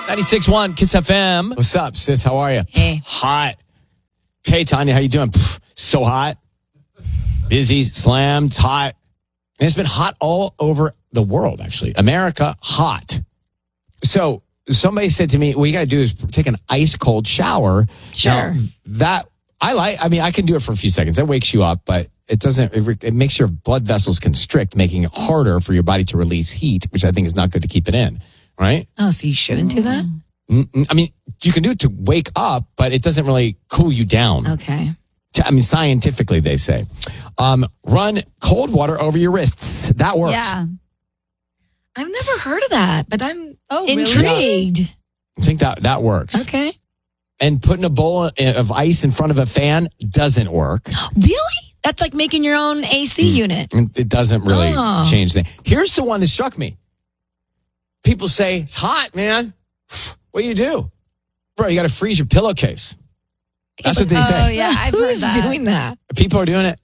96.1 Kiss FM. What's up, sis? How are you? Hey. Hot. Hey, Tanya, how you doing? So hot. Busy, slammed, hot. And it's been hot all over the world, actually. America, hot. So somebody said to me, what you got to do is take an ice cold shower. Sure. Now, I can do it for a few seconds. That wakes you up, but it makes your blood vessels constrict, making it harder for your body to release heat, which I think is not good to keep it in, right? Oh, so you shouldn't do that? I mean, you can do it to wake up, but it doesn't really cool you down. Okay. Scientifically, they say. Run cold water over your wrists. That works. Yeah. I've never heard of that, but I'm really? intrigued. I think that works. Okay. And putting a bowl of ice in front of a fan doesn't work. Really? That's like making your own AC unit. It doesn't really change things. Here's the one that struck me. People say, it's hot, man. What do you do? Bro, you got to freeze your pillowcase. That's what they say. Oh, yeah. I've heard Who's that. doing that? People are doing it.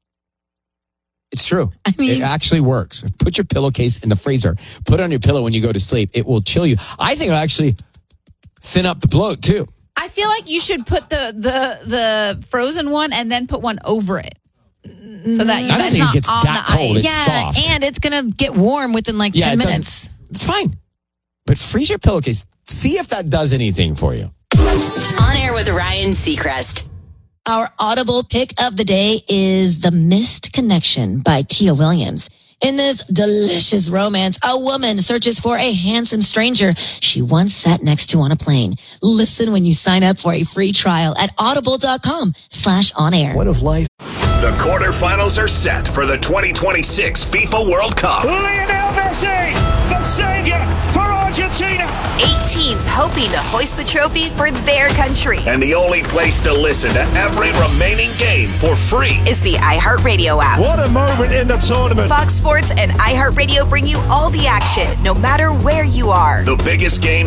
It's true. I mean, it actually works. Put your pillowcase in the freezer. Put it on your pillow when you go to sleep. It will chill you. I think it'll actually thin up the bloat, too. I feel like you should put the frozen one and then put one over it. So that I don't that's think not it gets on that the cold. ice. It's soft. and it's going to get warm within like 10 minutes. It's fine. But freeze your pillowcase. See if that does anything for you. On Air with Ryan Seacrest. Our audible pick of the day is The Missed Connection by Tia Williams. In this delicious romance, a woman searches for a handsome stranger she once sat next to on a plane. Listen when you sign up for a free trial at audible.com/onair. What if life... The quarterfinals are set for the 2026 FIFA World Cup. Lionel Messi, the savior for Argentina. 8 teams hoping to hoist the trophy for their country. And the only place to listen to every remaining game for free Is the iHeartRadio app. What a moment in the tournament. Fox Sports and iHeartRadio bring you all the action, no matter where you are. The biggest games